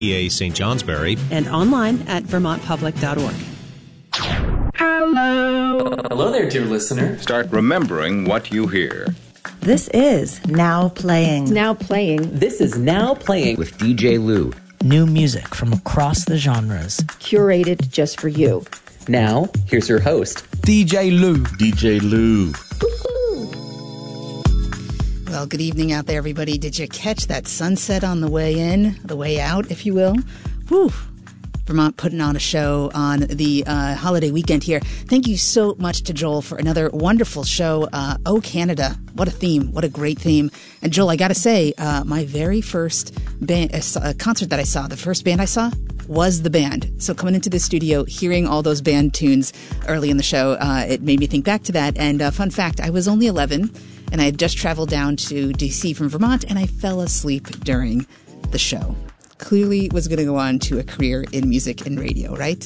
EA St. Johnsbury, and online at vermontpublic.org. Hello there, dear listener. Start remembering what you hear. This is Now Playing. Now Playing. This is Now Playing with DJ Lou. New music from across the genres. Curated just for you. Now, here's your host, DJ Lou. DJ Lou. Well, good evening out there, everybody. Did you catch that sunset on the way in, the way out, if you will? Whew. Vermont putting on a show on the holiday weekend here. Thank you so much to Joel for another wonderful show. Oh, Canada. What a theme. What a great theme. And Joel, I got to say, my very first concert that I saw, the first band I saw, was the band. So coming into the studio, hearing all those band tunes early in the show, it made me think back to that. And fun fact, I was only 11, and I had just traveled down to D.C. from Vermont, and I fell asleep during the show. Clearly was going to go on to a career in music and radio, right?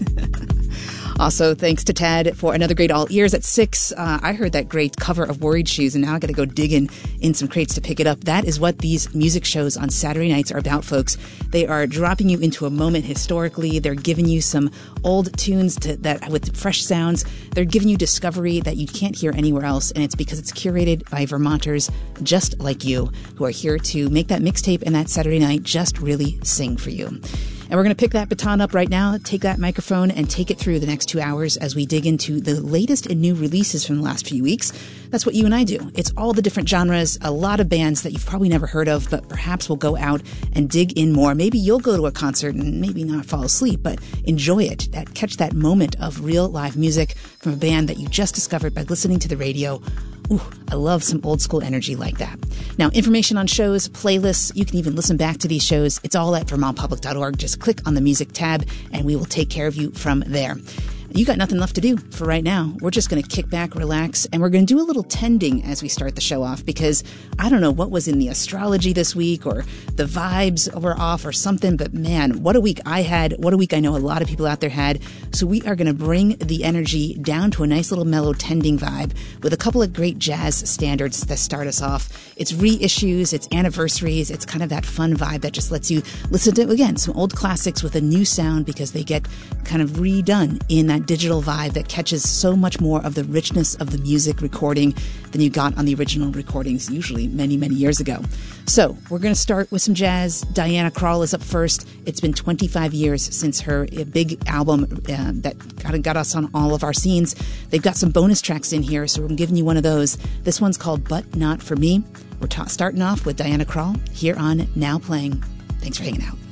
Also, thanks to Tad for another great All Ears at 6. I heard that great cover of Worried Shoes, and now I got to go digging in some crates to pick it up. That is what these music shows on Saturday nights are about, folks. They are dropping you into a moment historically. They're giving you some old tunes that with fresh sounds. They're giving you discovery that you can't hear anywhere else, and it's because it's curated by Vermonters just like you, who are here to make that mixtape and that Saturday night just really sing for you. And we're going to pick that baton up right now, take that microphone, and take it through the next 2 hours as we dig into the latest and new releases from the last few weeks. That's what you and I do. It's all the different genres, a lot of bands that you've probably never heard of, but perhaps we'll go out and dig in more. Maybe you'll go to a concert and maybe not fall asleep, but enjoy it. Catch that moment of real live music from a band that you just discovered by listening to the radio. Ooh, I love some old school energy like that. Now, information on shows, playlists, you can even listen back to these shows. It's all at vermontpublic.org. Just click on the music tab and we will take care of you from there. You got nothing left to do for right now. We're just going to kick back, relax, and we're going to do a little tending as we start the show off, because I don't know what was in the astrology this week, or the vibes were off or something, but man, what a week I had. What a week I know a lot of people out there had. So we are going to bring the energy down to a nice little mellow tending vibe with a couple of great jazz standards that start us off. It's reissues, it's anniversaries, it's kind of that fun vibe that just lets you listen to, again, some old classics with a new sound, because they get kind of redone in that digital vibe that catches so much more of the richness of the music recording than you got on the original recordings, usually many, many years ago. So we're going to start with some jazz. Diana Krall is up first. It's been 25 years since her big album that got us on all of our scenes. They've got some bonus tracks in here, so I'm giving you one of those. This one's called But Not For Me. We're starting off with Diana Krall here on Now Playing. Thanks for hanging out.